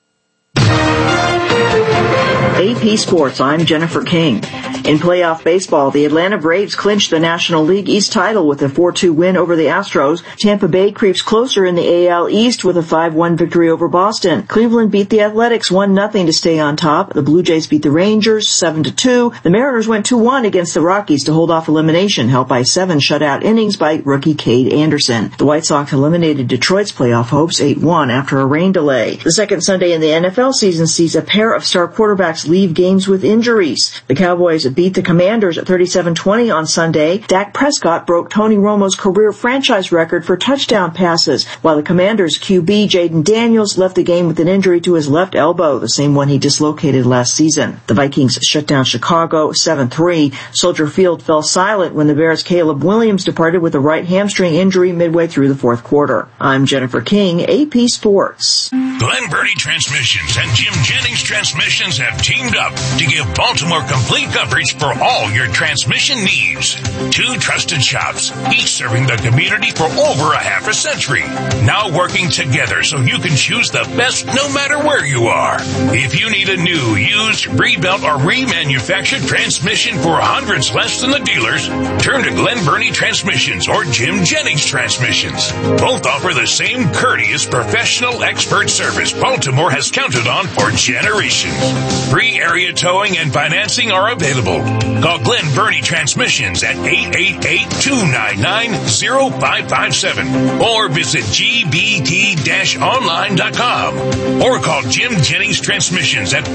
AP Sports, I'm Jennifer King. In playoff baseball, the Atlanta Braves clinched the National League East title with a 4-2 win over the Astros. Tampa Bay creeps closer in the AL East with a 5-1 victory over Boston. Cleveland beat the Athletics 1-0 to stay on top. The Blue Jays beat the Rangers 7-2. The Mariners went 2-1 against the Rockies to hold off elimination, helped by 7 shutout innings by rookie Cade Anderson. The White Sox eliminated Detroit's playoff hopes 8-1 after a rain delay. The second Sunday in the NFL season sees a pair of star quarterbacks leave games with injuries. The Cowboys beat the Commanders at 37-20 on Sunday. Dak Prescott broke Tony Romo's career franchise record for touchdown passes, while the Commanders' QB Jaden Daniels left the game with an injury to his left elbow, the same one he dislocated last season. The Vikings shut down Chicago 7-3. Soldier Field fell silent when the Bears' Caleb Williams departed with a right hamstring injury midway through the fourth quarter. I'm Jennifer King, AP Sports. Glen Burnie Transmissions and Jim Jennings Transmissions have teamed up to give Baltimore complete coverage for all your transmission needs. 2 trusted shops, each serving the community for over a half a century. Now working together so you can choose the best no matter where you are. If you need a new, used, rebuilt, or remanufactured transmission for hundreds less than the dealers, turn to Glen Burnie Transmissions or Jim Jennings Transmissions. Both offer the same courteous, professional, expert service Baltimore has counted on for generations. Free area towing and financing are available. Call Glenn Burney Transmissions at 888-299-0557 or visit gbt-online.com or call Jim Jennings Transmissions at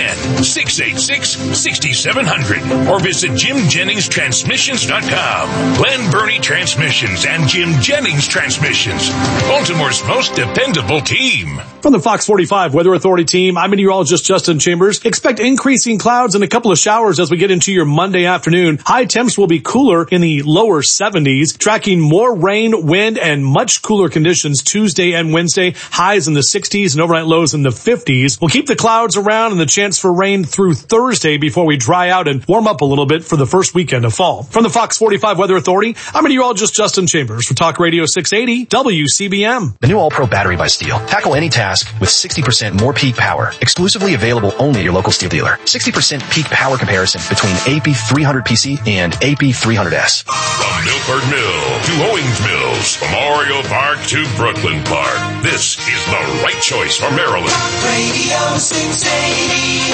410-686-6700 or visit jimjenningstransmissions.com. Glenn Burney Transmissions and Jim Jennings Transmissions, Baltimore's most dependable team. From the Fox 45 Weather Authority team, I'm meteorologist Justin Chambers. Expect increasing clouds and a couple of showers as we get into your Monday afternoon. High temps will be cooler in the lower 70s, tracking more rain, wind, and much cooler conditions Tuesday and Wednesday. Highs in the 60s and overnight lows in the 50s. We'll keep the clouds around and the chance for rain through Thursday before we dry out and warm up a little bit for the first weekend of fall. From the Fox 45 Weather Authority, I'm meteorologist Justin Chambers for Talk Radio 680 WCBM. The new All-Pro battery by Steel. Tackle any task with 60% more peak power. Exclusively available only at your local Steel dealer. 60% peak power comparison between AP300PC and AP300S. From Milford Mill to Owings Mills, Memorial Park to Brooklyn Park, this is the right choice for Maryland. Radio 680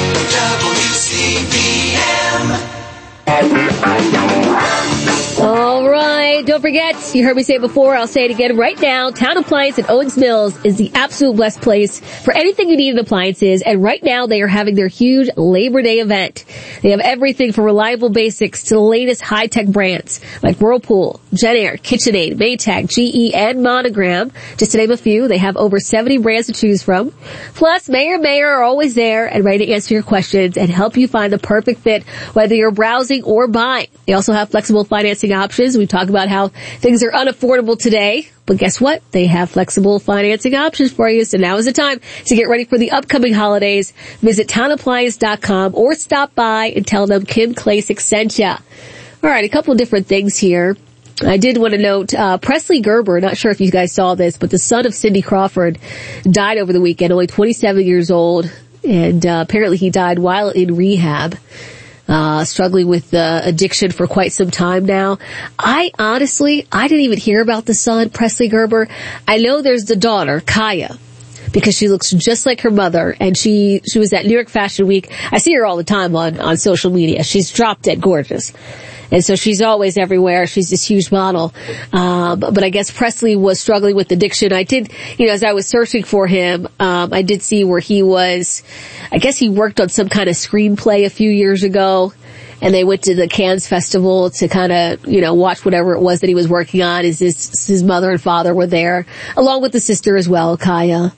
WCBM. All right, don't forget, you heard me say it before, I'll say it again right now. Town Appliance at Owings Mills is the absolute best place for anything you need in appliances, and right now they are having their huge Labor Day event. They have everything from reliable basics to the latest high-tech brands like Whirlpool, JennAir, KitchenAid, Maytag, GE, and Monogram, just to name a few. They have over 70 brands to choose from. Plus, Mayor are always there and ready to answer your questions and help you find the perfect fit, whether you're browsing or buying. They also have flexible financing options. We talk about how things are unaffordable today, but guess what? They have flexible financing options for you. So now is the time to get ready for the upcoming holidays. Visit townappliance.com or stop by and tell them Kim Klacik sent ya. All right, a couple different things here. I did want to note, Presley Gerber, not sure if you guys saw this, but the son of Cindy Crawford died over the weekend, only 27 years old, and apparently he died while in rehab. Struggling with addiction for quite some time now. I didn't even hear about the son, Presley Gerber. I know there's the daughter, Kaya, because she looks just like her mother, and she was at New York Fashion Week. I see her all the time on social media. She's drop dead gorgeous. And so she's always everywhere. She's this huge model. But I guess Presley was struggling with addiction. I did, as I was searching for him, I did see where he was, I guess he worked on some kind of screenplay a few years ago. And they went to the Cannes Festival to kind of, watch whatever it was that he was working on. His mother and father were there, along with the sister as well, Kaya.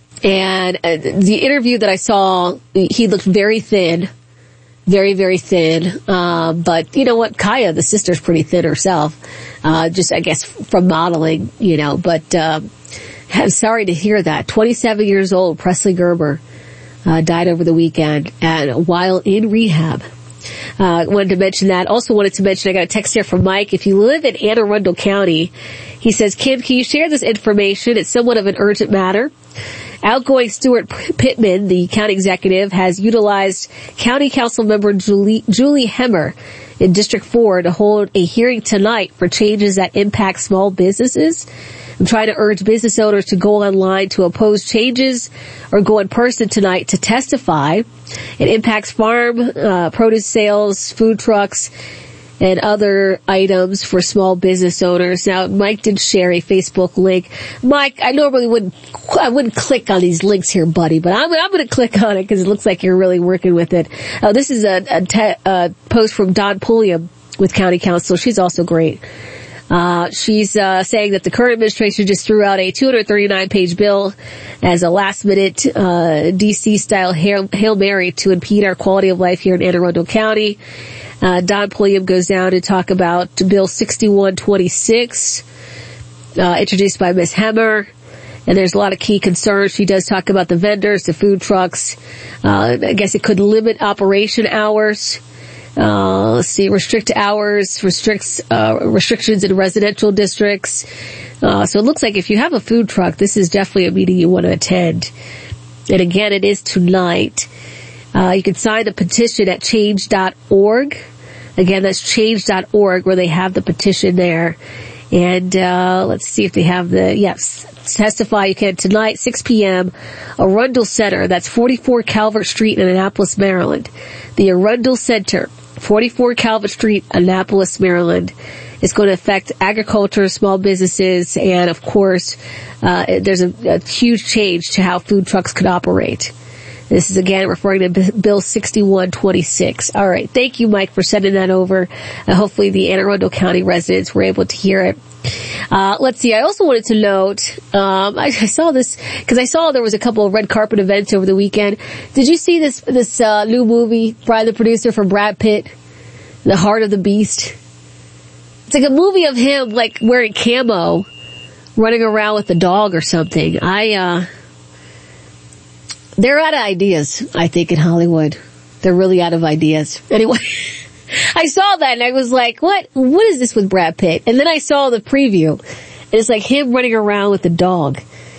And the interview that I saw, he looked very thin. Very, very thin. But you know what? Kaya, the sister's pretty thin herself. Just, I guess, from modeling, but, I'm sorry to hear that. 27 years old, Presley Gerber, died over the weekend and while in rehab. Wanted to mention that. Also wanted to mention, I got a text here from Mike. If you live in Anne Arundel County, he says, Kim, can you share this information? It's somewhat of an urgent matter. Outgoing Stuart Pittman, the county executive, has utilized County Council member Julie Hemmer in District 4 to hold a hearing tonight for changes that impact small businesses. I'm trying to urge business owners to go online to oppose changes or go in person tonight to testify. It impacts farm, produce sales, food trucks, and other items for small business owners. Now, Mike did share a Facebook link. Mike, I normally wouldn't click on these links here, buddy, but I'm going to click on it because it looks like you're really working with it. This is a post from Dawn Pulliam with County Council. She's also great. She's saying that the current administration just threw out a 239-page bill as a last-minute DC-style Hail Mary to impede our quality of life here in Anne Arundel County. Dawn Pulliam goes down to talk about Bill 6126, introduced by Ms. Hemmer. And there's a lot of key concerns. She does talk about the vendors, the food trucks. I guess it could limit operation hours. Let's see, restrict hours, restrictions in residential districts. So it looks like if you have a food truck, this is definitely a meeting you want to attend. And again, it is tonight. You can sign the petition at change.org. Again, that's change.org where they have the petition there. And let's see if they have testify you can tonight, 6 p.m., Arundel Center. That's 44 Calvert Street in Annapolis, Maryland. The Arundel Center, 44 Calvert Street, Annapolis, Maryland. It's going to affect agriculture, small businesses, and of course, there's a huge change to how food trucks could operate. This is again referring to Bill 6126. All right. Thank you, Mike, for sending that over. Hopefully the Anne Arundel County residents were able to hear it. Let's see. I also wanted to note, I saw this because I saw there was a couple of red carpet events over the weekend. Did you see this new movie, Brian the Producer, from Brad Pitt, The Heart of the Beast? It's like a movie of him like wearing camo, running around with a dog or something. They're out of ideas, I think, in Hollywood. They're really out of ideas. Anyway, I saw that and I was like, what is this with Brad Pitt? And then I saw the preview and it's like him running around with the dog.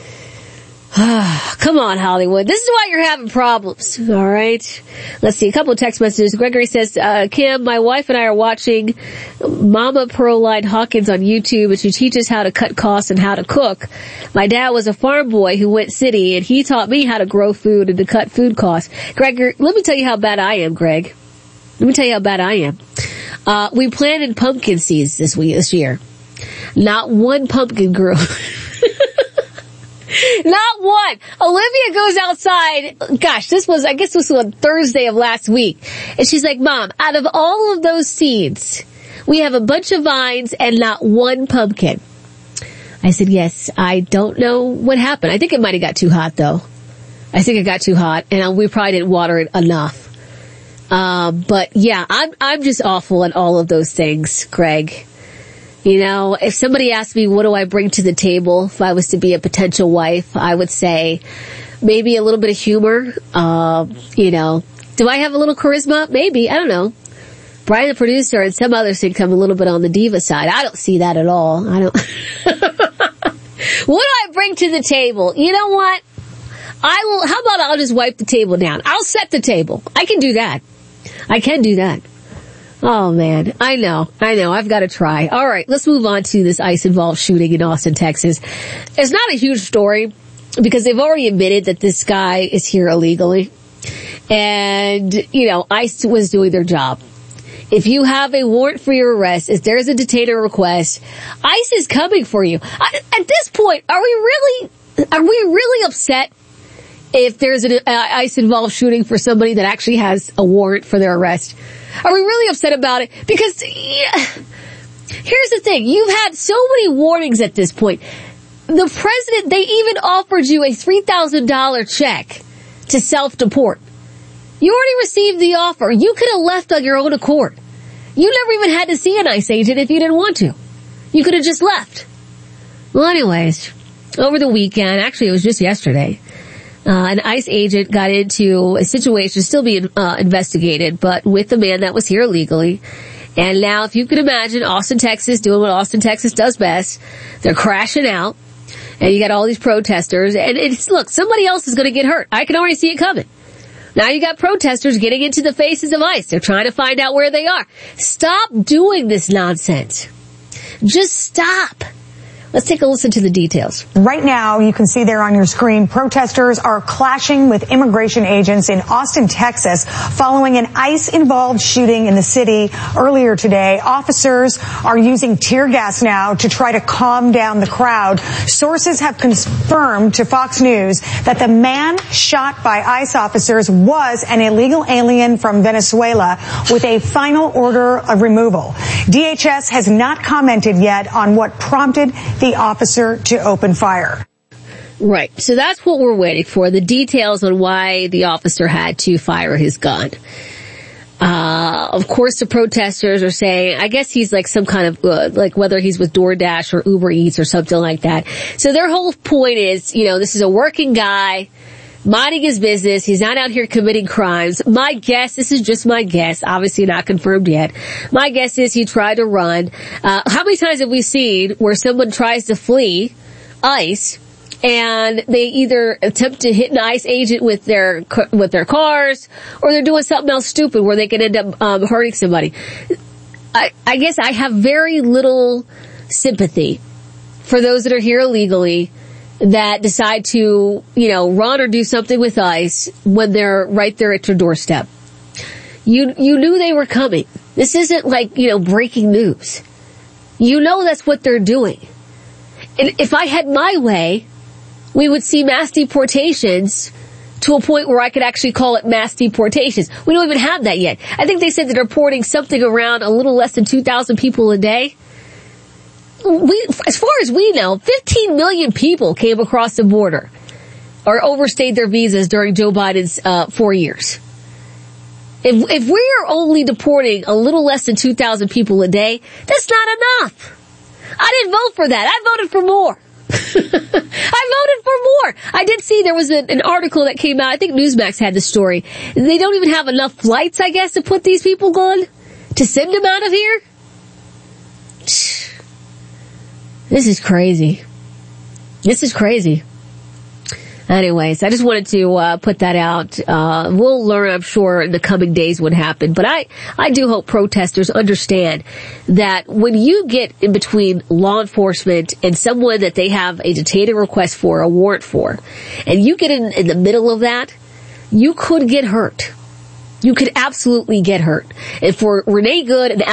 Come on, Hollywood. This is why you're having problems. All right. Let's see. A couple of text messages. Gregory says, Kim, my wife and I are watching Mama Pearline Hawkins on YouTube, and she teaches how to cut costs and how to cook. My dad was a farm boy who went city, and he taught me how to grow food and to cut food costs. Gregory, let me tell you how bad I am, Greg. Let me tell you how bad I am. We planted pumpkin seeds this year. Not one pumpkin grew. Not one. Olivia goes outside. Gosh, this was on Thursday of last week. And she's like, Mom, out of all of those seeds, we have a bunch of vines and not one pumpkin. I said, yes, I don't know what happened. I think it might have got too hot though. I think it got too hot and we probably didn't water it enough. But yeah, I'm just awful at all of those things, Greg. You know, if somebody asked me, what do I bring to the table if I was to be a potential wife, I would say maybe a little bit of humor. You know, do I have a little charisma? Maybe. I don't know. Brian the Producer and some others think I'm a little bit on the diva side. I don't see that at all. I don't. What do I bring to the table? You know what? How about I'll just wipe the table down? I'll set the table. I can do that. Oh man, I know. I've got to try. All right, let's move on to this ICE-involved shooting in Austin, Texas. It's not a huge story because they've already admitted that this guy is here illegally. And, you know, ICE was doing their job. If you have a warrant for your arrest, if there's a detainer request, ICE is coming for you. At this point, are we really upset if there's an ICE-involved shooting for somebody that actually has a warrant for their arrest? Are we really upset about it? Because here's the thing. You've had so many warnings at this point. The president, they even offered you a $3,000 check to self-deport. You already received the offer. You could have left on your own accord. You never even had to see an ICE agent if you didn't want to. You could have just left. Well, anyways, over the weekend, actually it was just yesterday, an ICE agent got into a situation still being investigated, but with the man that was here illegally. And now, if you can imagine, Austin, Texas, doing what Austin, Texas does best, they're crashing out, and you got all these protesters, and look, somebody else is going to get hurt. I can already see it coming. Now you got protesters getting into the faces of ICE. They're trying to find out where they are. Stop doing this nonsense. Just stop. Let's take a listen to the details. Right now, you can see there on your screen, protesters are clashing with immigration agents in Austin, Texas, following an ICE-involved shooting in the city earlier today. Officers are using tear gas now to try to calm down the crowd. Sources have confirmed to Fox News that the man shot by ICE officers was an illegal alien from Venezuela with a final order of removal. DHS has not commented yet on what prompted the officer to open fire. Right. So that's what we're waiting for. The details on why the officer had to fire his gun. Of course, the protesters are saying, I guess he's like some kind of, like whether he's with DoorDash or Uber Eats or something like that. So their whole point is, you know, this is a working guy, minding his business. He's not out here committing crimes. My guess, this is just my guess, obviously not confirmed yet. My guess is he tried to run. How many times have we seen where someone tries to flee ICE and they either attempt to hit an ICE agent with their cars, or they're doing something else stupid where they can end up hurting somebody? I guess I have very little sympathy for those that are here illegally that decide to, run or do something with ICE when they're right there at your doorstep. You knew they were coming. This isn't like, breaking news. You know that's what they're doing. And if I had my way, we would see mass deportations to a point where I could actually call it mass deportations. We don't even have that yet. I think they said they're deporting something around a little less than 2,000 people a day. As far as we know, 15 million people came across the border or overstayed their visas during Joe Biden's 4 years. If we are only deporting a little less than 2,000 people a day, that's not enough. I didn't vote for that. I voted for more. I voted for more. I did see there was an article that came out. I think Newsmax had the story. They don't even have enough flights, I guess, to put these people on, to send them out of here. This is crazy. This is crazy. Anyways, I just wanted to put that out. We'll learn, I'm sure, in the coming days what happened. But I do hope protesters understand that when you get in between law enforcement and someone that they have a detainment request for, a warrant for, and you get in the middle of that, you could get hurt. You could absolutely get hurt. And for Renee Good and